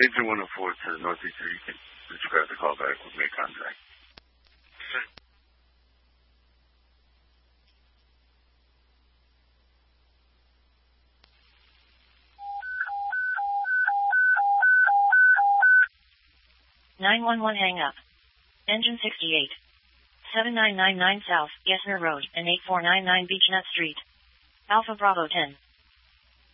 Engine 104 to the northeast, you can describe the callback with make contact. Okay. (911) hang up. Engine 68. 7999 South, Gessner Road, and 8499 Beechnut Street. Alpha Bravo 10.